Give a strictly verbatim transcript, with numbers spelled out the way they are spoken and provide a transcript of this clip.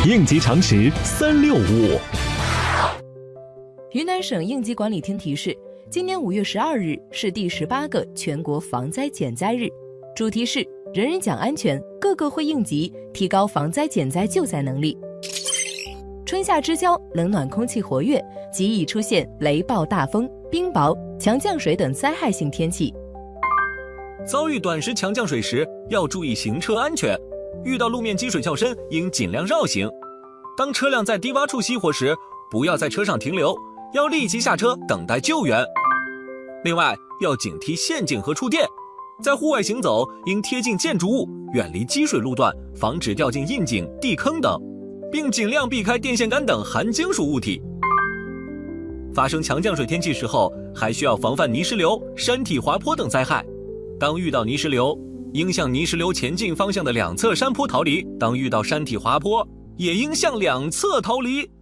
应急常识三六五。 云南省应急管理厅提示，今年五月十二日是第十八个全国防灾减灾日，主题是人人讲安全，个个会应急，提高防灾减灾救灾能力。春夏之交，冷暖空气活跃，极易出现雷暴大风、冰雹、强降水等灾害性天气。 遭遇短时强降水时，要注意行车安全，遇到路面积水较深，应尽量绕行。当车辆在低洼处熄火时，不要在车上停留，要立即下车等待救援。另外，要警惕陷阱和触电，在户外行走应贴近建筑物，远离积水路段，防止掉进窨井、地坑等，并尽量避开电线杆等含金属物体。发生强降水天气时候，还需要防范泥石流、山体滑坡等灾害。当遇到泥石流，应向泥石流前进方向的两侧山坡逃离；当遇到山体滑坡，也应向两侧逃离。